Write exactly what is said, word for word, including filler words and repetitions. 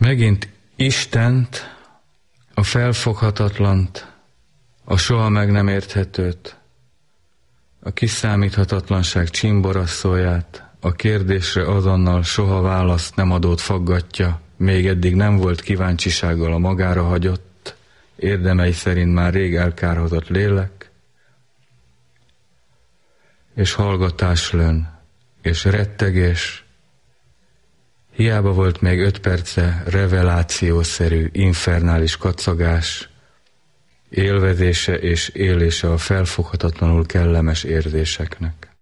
Megint Istent, a felfoghatatlant, a soha meg nem érthetőt, a kiszámíthatatlanság csimborasszóját, a kérdésre azonnal soha választ nem adót faggatja, még eddig nem volt kíváncsisággal a magára hagyott, érdemei szerint már rég elkárhozott lélek, és hallgatás lön, és rettegés. Hiába volt még öt perce revelációszerű, infernális kacagás, élvezése és élése a felfoghatatlanul kellemes érzéseknek.